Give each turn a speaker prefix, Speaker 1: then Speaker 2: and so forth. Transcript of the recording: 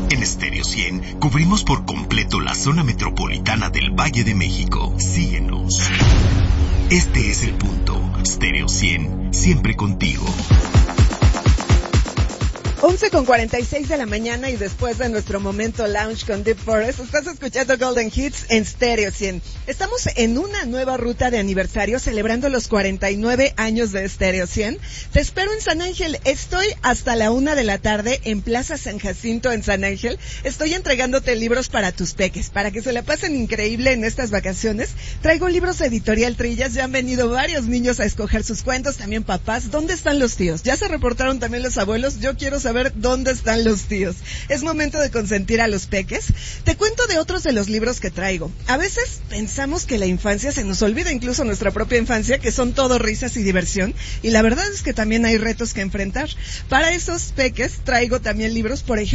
Speaker 1: En Stereo 100 cubrimos por completo la zona metropolitana del Valle de México. Síguenos. Este es el punto. Stereo 100, siempre contigo.
Speaker 2: 11:46 de la mañana y después de nuestro momento lounge con Deep Forest, estás escuchando Golden Hits en Stereo 100. Estamos en una nueva ruta de aniversario celebrando los 49 años de Stereo 100. Te espero en San Ángel. Estoy hasta la 1 de la tarde en Plaza San Jacinto en San Ángel. Estoy entregándote libros para tus peques, para que se la pasen increíble en estas vacaciones. Traigo libros Editorial Trillas. Ya han venido varios niños a escoger sus cuentos, también papás. ¿Dónde están los tíos? ¿Ya se reportaron también los abuelos? Yo quiero saber dónde están los tíos. Es momento de consentir a los peques. Te cuento de otros de los libros que traigo. A veces pensamos que la infancia se nos olvida, incluso nuestra propia infancia, que son todo risas y diversión, y la verdad es que también hay retos que enfrentar. Para esos peques traigo también libros, por ejemplo,